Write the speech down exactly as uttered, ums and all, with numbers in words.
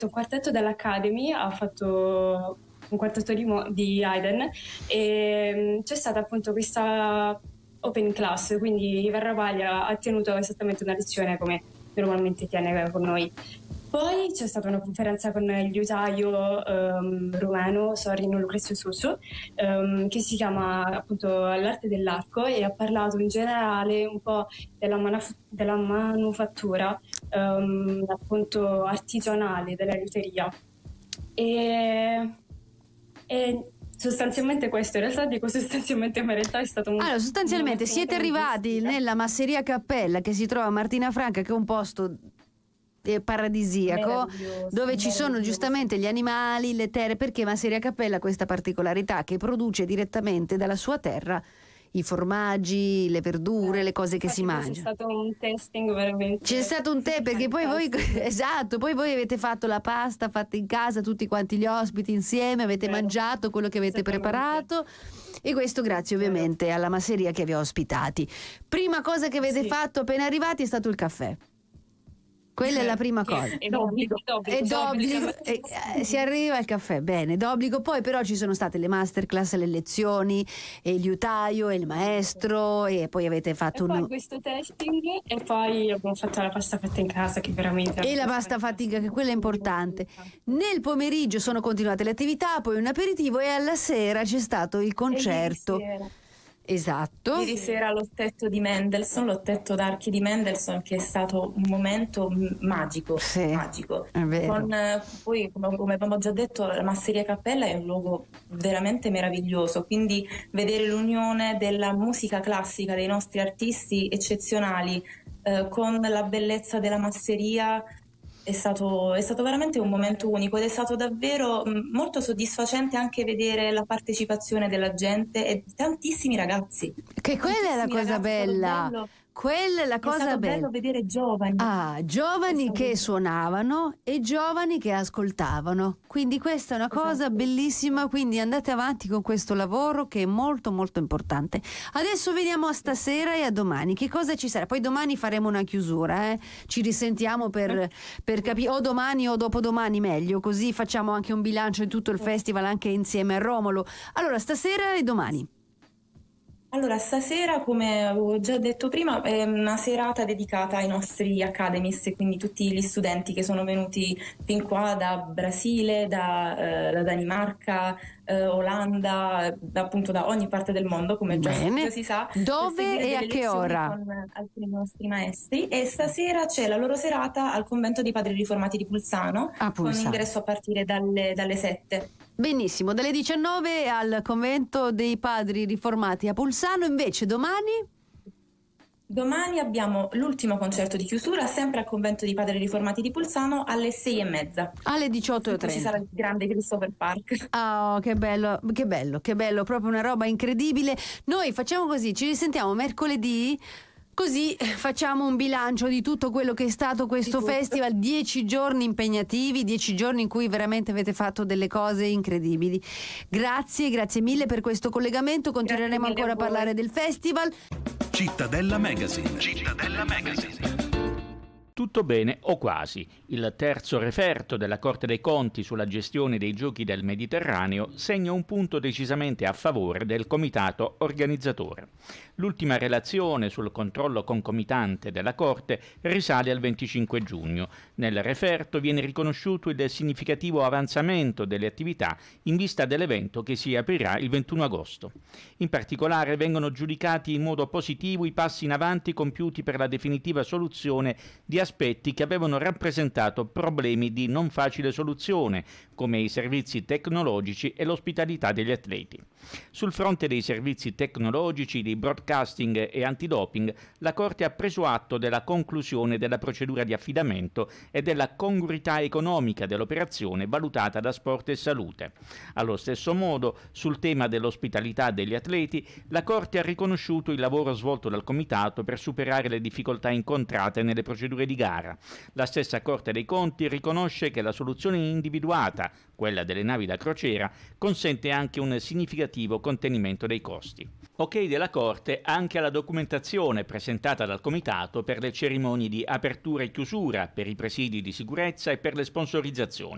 un quartetto dell'Academy, ha fatto un quartetto di, Mo- di Haydn, e c'è stata appunto questa open class, quindi Ivan Rapalli ha, ha tenuto esattamente una lezione come normalmente tiene con noi. Poi c'è stata una conferenza con il liutaio um, romeno Sorin Lucrezio Susu, um, che si chiama appunto L'arte dell'arco, e ha parlato in generale un po' della, manaf- della manufattura um, appunto artigianale della liuteria. E, e sostanzialmente questo, in realtà dico sostanzialmente, ma in realtà è stato un... Allora, sostanzialmente siete arrivati nella masseria Cappella che si trova a Martina Franca, che è un posto paradisiaco, dove ci sono giustamente gli animali, le terre, perché Masseria Cappella ha questa particolarità che produce direttamente dalla sua terra i formaggi, le verdure, eh, le cose che si mangiano. C'è stato un testing veramente. C'è stato un te perché poi voi esatto, poi voi avete fatto la pasta fatta in casa, tutti quanti gli ospiti insieme, avete Vero. mangiato quello che avete preparato, e questo grazie ovviamente alla masseria che vi ha ospitati. Prima cosa che avete sì. fatto appena arrivati è stato il caffè. Quella è la prima cosa. È d'obbligo. È d'obbligo. E, eh, si arriva al caffè, bene, d'obbligo. Poi però ci sono state le masterclass, le lezioni, e il liutaio, e il maestro, e poi avete fatto e un... poi questo testing, e poi abbiamo fatto la pasta fatta in casa, che veramente... E la pasta fatta in casa, che quella è importante. Nel pomeriggio sono continuate le attività, poi un aperitivo, e alla sera c'è stato il concerto. Esatto. Ieri sera l'ottetto di Mendelssohn, l'ottetto d'archi di Mendelssohn, che è stato un momento magico, sì, magico. È vero. Con, poi, come, come abbiamo già detto, la Masseria Cappella è un luogo veramente meraviglioso, quindi vedere l'unione della musica classica dei nostri artisti eccezionali eh, con la bellezza della masseria È stato, è stato veramente un momento unico, ed è stato davvero mh, molto soddisfacente anche vedere la partecipazione della gente e tantissimi ragazzi. Che quella è la cosa bella. Bello. Quella è la cosa è stato bella. bello vedere giovani. Ah, giovani stato... che suonavano e giovani che ascoltavano. Quindi questa è una cosa esatto. bellissima, quindi andate avanti con questo lavoro che è molto molto importante. Adesso veniamo a stasera e a domani. Che cosa ci sarà? Poi domani faremo una chiusura, eh? Ci risentiamo per, per capire, o domani o dopodomani meglio, così facciamo anche un bilancio di tutto il festival anche insieme a Romolo. Allora, stasera e domani. Allora, stasera, come avevo già detto prima, è una serata dedicata ai nostri academies, quindi tutti gli studenti che sono venuti fin qua da Brasile, da, eh, da Danimarca, eh, Olanda, da, appunto da ogni parte del mondo, come già, già si sa. Dove e a che ora? Con altri nostri maestri. E stasera c'è la loro serata al convento dei Padri Riformati di Pulsano, a Pulsano. con ingresso a partire dalle, dalle sette. Benissimo, dalle diciannove al convento dei Padri Riformati a Pulsano. Invece domani? Domani abbiamo l'ultimo concerto di chiusura, sempre al convento dei Padri Riformati di Pulsano, alle sei e mezza. Alle diciotto e trenta. Ci sarà il grande Christopher Park. Oh, che bello, che bello, che bello, proprio una roba incredibile. Noi facciamo così, ci risentiamo mercoledì. Così facciamo un bilancio di tutto quello che è stato questo festival, dieci giorni impegnativi, dieci giorni in cui veramente avete fatto delle cose incredibili. Grazie, grazie mille per questo collegamento, continueremo ancora a parlare del festival. Cittadella Magazine. Cittadella Magazine. Tutto bene o quasi. Il terzo referto della Corte dei Conti sulla gestione dei giochi del Mediterraneo segna un punto decisamente a favore del comitato organizzatore. L'ultima relazione sul controllo concomitante della Corte risale al venticinque giugno. Nel referto viene riconosciuto il significativo avanzamento delle attività in vista dell'evento che si aprirà il ventuno agosto. In particolare vengono giudicati in modo positivo i passi in avanti compiuti per la definitiva soluzione di aspetti che avevano rappresentato problemi di non facile soluzione, come i servizi tecnologici e l'ospitalità degli atleti. Sul fronte dei servizi tecnologici, di broadcasting e antidoping, la Corte ha preso atto della conclusione della procedura di affidamento e della congruità economica dell'operazione valutata da Sport e Salute. Allo stesso modo, sul tema dell'ospitalità degli atleti, la Corte ha riconosciuto il lavoro svolto dal Comitato per superare le difficoltà incontrate nelle procedure di gara. La stessa Corte dei Conti riconosce che la soluzione individuata, quella delle navi da crociera, consente anche un significativo contenimento dei costi. Ok della Corte anche alla documentazione presentata dal Comitato per le cerimonie di apertura e chiusura, per i presidi di sicurezza e per le sponsorizzazioni.